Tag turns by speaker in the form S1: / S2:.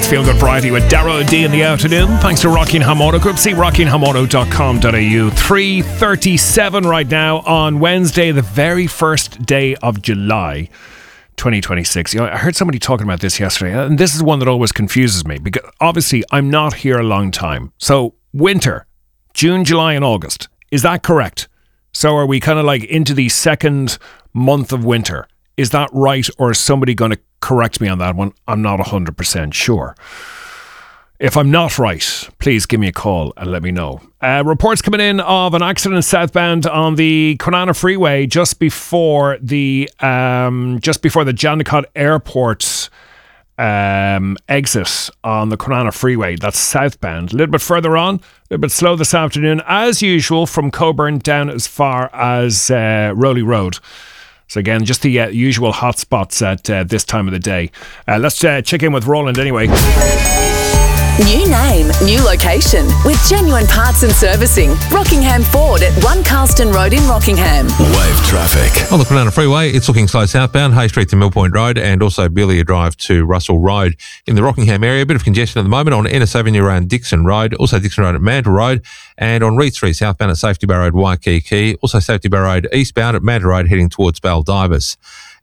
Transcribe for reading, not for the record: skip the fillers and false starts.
S1: It's Feel Good Friday with Darrow D in the afternoon. Thanks to Rockingham Auto Group. See rockinghamauto.com.au. 3:37 right now on Wednesday, the very first day of July 2026. You know, I heard somebody talking about this yesterday, and this is one that always confuses me because obviously I'm not here a long time. So winter, June, July and August. Is that correct? So are we kind of like into the second month of winter? Is that right, or is somebody going to correct me on that one? I'm not 100% sure. If I'm not right, please give me a call and let me know. Reports coming in of an accident southbound on the Kwinana Freeway just before the Jandakot Airport exit on the Kwinana Freeway. That's southbound. A little bit further on, a little bit slow this afternoon, as usual, from Coburn down as far as Rowley Road. So again, just the usual hot spots at this time of the day. Let's check in with Roland anyway.
S2: New name, new location with Genuine Parts and Servicing. Rockingham Ford at 1 Carlston Road in Rockingham.
S3: Wave traffic.
S4: On the Kwinana Freeway, it's looking slow southbound, Hay Street to Mill Point Road, and also Belia Drive to Russell Road. In the Rockingham area, a bit of congestion at the moment on Ennis Avenue around Dixon Road, also Dixon Road at Mantle Road, and on Reed Street southbound at Safety Bar Road, Waikiki, also Safety Bar Road eastbound at Mantle Road heading towards Baldivis.